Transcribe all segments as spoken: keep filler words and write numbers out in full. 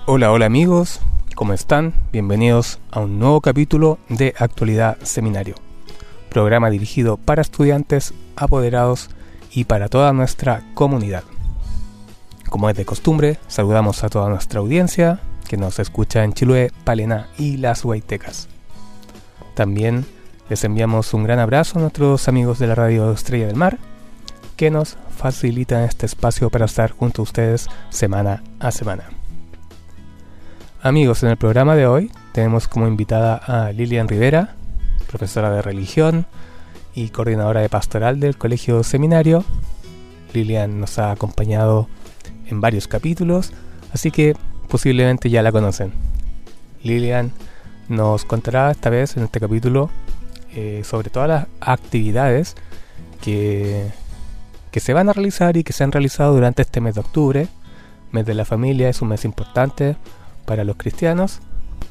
Hola, hola amigos, ¿cómo están? Bienvenidos a un nuevo capítulo de Actualidad Seminario, programa dirigido para estudiantes, apoderados y para toda nuestra comunidad. Como es de costumbre, saludamos a toda nuestra audiencia que nos escucha en Chiloé, Palena y Las Huaytecas. También les enviamos un gran abrazo a nuestros amigos de la radio Estrella del Mar, que nos facilitan este espacio para estar junto a ustedes semana a semana. Amigos, en el programa de hoy tenemos como invitada a Lilian Rivera, profesora de religión y coordinadora de pastoral del Colegio Seminario. Lilian nos ha acompañado en varios capítulos, así que posiblemente ya la conocen. Lilian nos contará esta vez en este capítulo eh, sobre todas las actividades que, que se van a realizar y que se han realizado durante este mes de octubre. Mes de la familia, es un mes importante para los cristianos.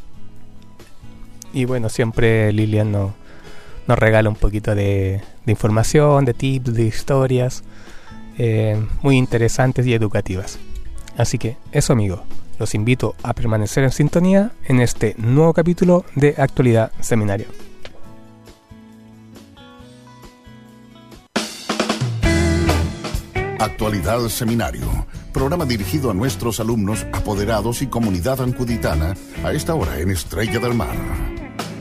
Y bueno, siempre Lilian no, nos regala un poquito de, de información, de tips, de historias eh, muy interesantes y educativas. Así que eso, amigos, los invito a permanecer en sintonía en este nuevo capítulo de Actualidad Seminario. Actualidad Seminario, programa dirigido a nuestros alumnos, apoderados y comunidad ancuditana, a esta hora en Estrella del Mar.